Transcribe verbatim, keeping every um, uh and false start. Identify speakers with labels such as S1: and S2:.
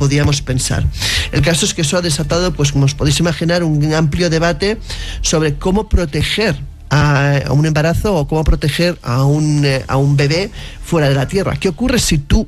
S1: podíamos pensar. El caso es que eso ha desatado, pues como os podéis imaginar, un amplio debate sobre cómo proteger a, a un embarazo o cómo proteger a un, a un bebé fuera de la Tierra. ¿Qué ocurre si tú